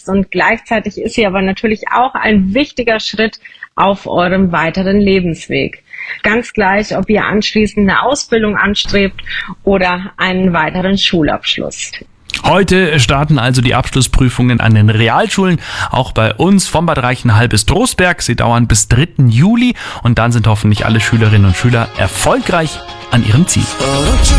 ist und gleichzeitig ist sie aber natürlich auch ein wichtiger Schritt auf eurem weiteren Lebensweg. Ganz gleich, ob ihr anschließend eine Ausbildung anstrebt oder einen weiteren Schulabschluss. Heute starten also die Abschlussprüfungen an den Realschulen, auch bei uns vom Bad Reichenhall bis Trostberg. Sie dauern bis 3. Juli und dann sind hoffentlich alle Schülerinnen und Schüler erfolgreich an ihrem Ziel.